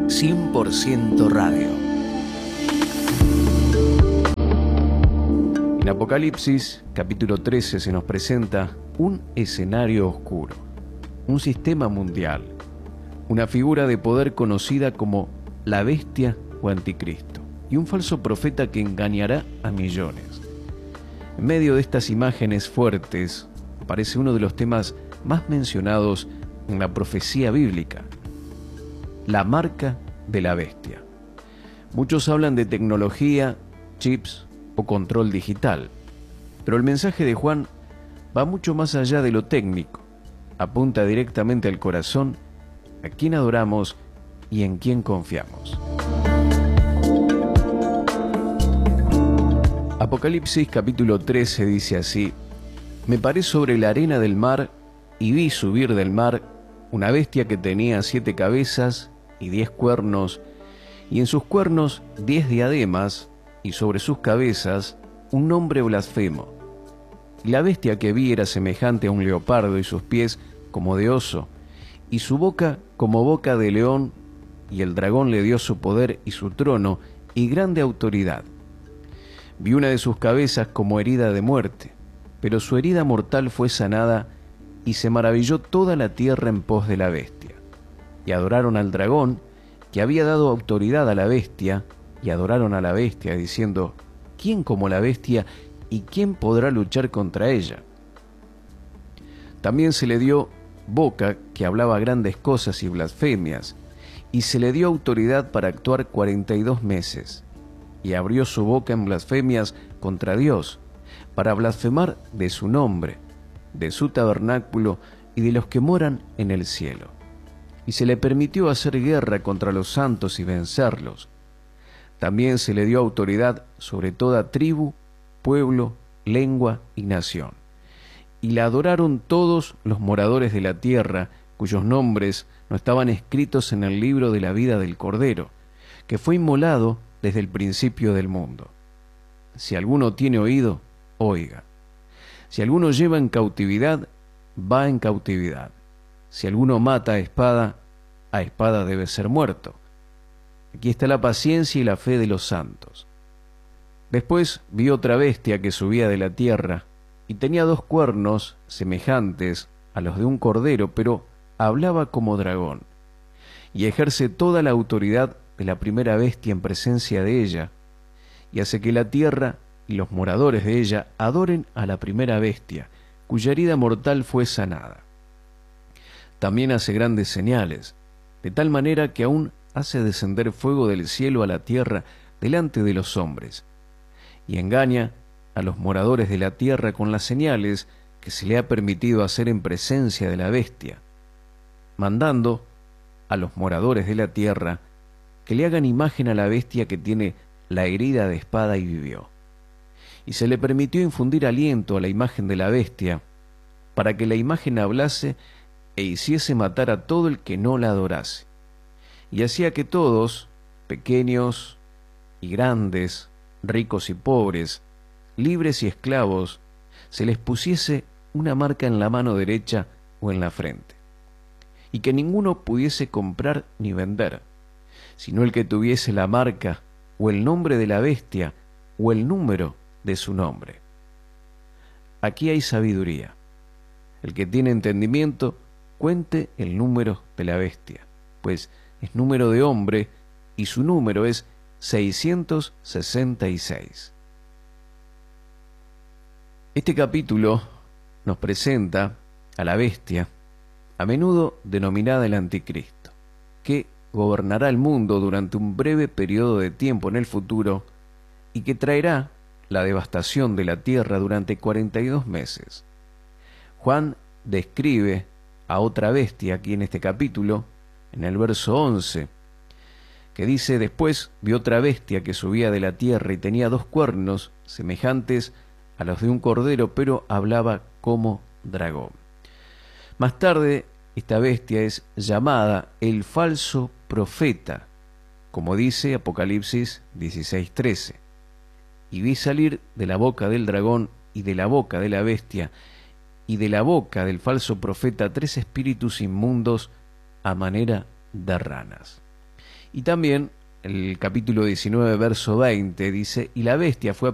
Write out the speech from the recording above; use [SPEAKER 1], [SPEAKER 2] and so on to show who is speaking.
[SPEAKER 1] 100% Radio. En Apocalipsis, capítulo 13, se nos presenta un escenario oscuro, un sistema mundial, una figura de poder conocida como la bestia o anticristo, y un falso profeta que engañará a millones. En medio de estas imágenes fuertes, aparece uno de los temas más mencionados en la profecía bíblica: la marca de la bestia. Muchos hablan de tecnología, chips o control digital, pero el mensaje de Juan va mucho más allá de lo técnico. Apunta directamente al corazón, a quién adoramos y en quién confiamos. Apocalipsis capítulo 13 dice así: Me paré sobre la arena del mar y vi subir del mar una bestia que tenía 7 cabezas y 10 cuernos, y en sus cuernos 10 diademas, y sobre sus cabezas un nombre blasfemo. Y la bestia que vi era semejante a un leopardo, y sus pies como de oso, y su boca como boca de león, y el dragón le dio su poder y su trono y grande autoridad. Vi una de sus cabezas como herida de muerte, pero su herida mortal fue sanada, y se maravilló toda la tierra en pos de la bestia. Y adoraron al dragón, que había dado autoridad a la bestia, y adoraron a la bestia, diciendo: ¿Quién como la bestia, y quién podrá luchar contra ella? También se le dio boca, que hablaba grandes cosas y blasfemias, y se le dio autoridad para actuar 42 meses, y abrió su boca en blasfemias contra Dios, para blasfemar de su nombre, de su tabernáculo y de los que moran en el cielo. Y se le permitió hacer guerra contra los santos y vencerlos. También se le dio autoridad sobre toda tribu, pueblo, lengua y nación. Y la adoraron todos los moradores de la tierra, cuyos nombres no estaban escritos en el libro de la vida del Cordero, que fue inmolado desde el principio del mundo. Si alguno tiene oído, oiga. Si alguno lleva en cautividad, va en cautividad. Si alguno mata a espada debe ser muerto. Aquí está la paciencia y la fe de los santos. Después vi otra bestia que subía de la tierra, y tenía 2 cuernos semejantes a los de un cordero, pero hablaba como dragón, y ejerce toda la autoridad de la primera bestia en presencia de ella, y hace que la tierra y los moradores de ella adoren a la primera bestia, cuya herida mortal fue sanada. También hace grandes señales, de tal manera que aún hace descender fuego del cielo a la tierra delante de los hombres, y engaña a los moradores de la tierra con las señales que se le ha permitido hacer en presencia de la bestia, mandando a los moradores de la tierra que le hagan imagen a la bestia que tiene la herida de espada y vivió. Y se le permitió infundir aliento a la imagen de la bestia, para que la imagen hablase e hiciese matar a todo el que no la adorase. Y hacía que todos, pequeños y grandes, ricos y pobres, libres y esclavos, se les pusiese una marca en la mano derecha o en la frente, y que ninguno pudiese comprar ni vender, sino el que tuviese la marca o el nombre de la bestia o el número de su nombre. Aquí hay sabiduría. El que tiene entendimiento, cuente el número de la bestia, pues es número de hombre y su número es 666. Este capítulo nos presenta a la bestia, a menudo denominada el anticristo, que gobernará el mundo durante un breve periodo de tiempo en el futuro y que traerá la devastación de la tierra durante 42 meses. Juan describe a otra bestia aquí en este capítulo, en el verso 11, que dice: Después vi otra bestia que subía de la tierra y tenía 2 cuernos semejantes a los de un cordero, pero hablaba como dragón. Más tarde, esta bestia es llamada el falso profeta, como dice Apocalipsis 16:13. Y vi salir de la boca del dragón y de la boca de la bestia y de la boca del falso profeta 3 espíritus inmundos a manera de ranas. Y también el capítulo 19, verso 20 dice: y la bestia fue